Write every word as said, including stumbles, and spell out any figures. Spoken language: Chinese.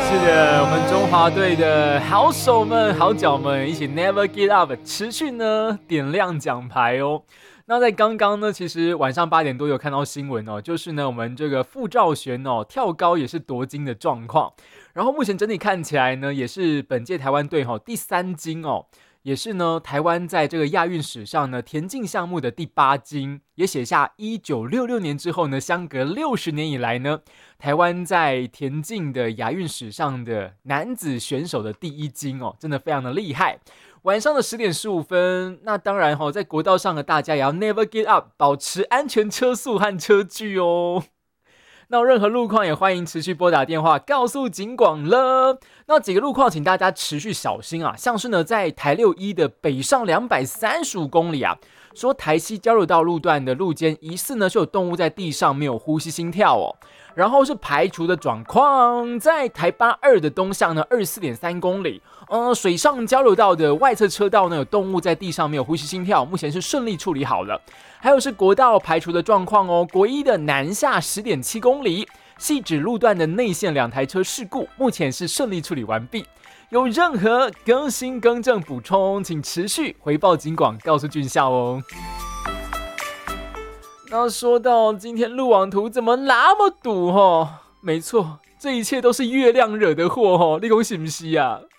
是的，我们中华队的好手们、好脚们一起 Never Give Up， 持续呢点亮奖牌哦。那在刚刚呢，其实晚上八点多有看到新闻哦，就是呢我们这个傅兆璇哦跳高也是夺金的状况，然后目前整体看起来呢，也是本届台湾队哈、哦、第三金哦。也是呢，台湾在这个亚运史上呢，田径项目的第八金，也写下一九六六年之后呢，相隔六十年以来呢，台湾在田径的亚运史上的男子选手的第一金哦，真的非常的厉害。晚上的十点十五分，那当然哈、哦，在国道上的大家也要 never give up， 保持安全车速和车距哦。那任何路况也欢迎持续拨打电话告诉警广了。那几个路况请大家持续小心啊，像是呢在台六一的北上两百三十五公里啊，说台西交流道路段的路肩疑似呢是有动物在地上没有呼吸心跳哦。然后是排除的状况，在台八二的东向呢二十四点三公里，呃，水上交流道的外侧车道呢有动物在地上没有呼吸心跳，目前是顺利处理好了。还有是国道排除的状况哦，国一的南下十点七公里，汐止路段的内线两台车事故，目前是顺利处理完毕。有任何更新更正补充，请持续回报警广告诉俊孝哦。那说到今天路网图怎么那么堵齁？没错，这一切都是月亮惹的祸齁，你讲是不是啊？